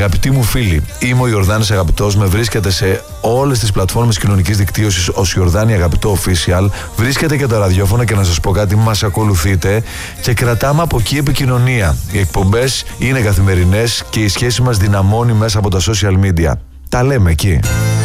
Αγαπητοί μου φίλοι, είμαι ο Ιορδάνης Αγαπητός. Με βρίσκεται σε όλες τις πλατφόρμες κοινωνικής δικτύωσης ως Ιορδάνη Αγαπητό Official. Βρίσκεται και το ραδιόφωνο και να σας πω κάτι, μας ακολουθείτε και κρατάμε από εκεί επικοινωνία. Οι εκπομπές είναι καθημερινές και η σχέση μας δυναμώνει μέσα από τα social media. Τα λέμε εκεί.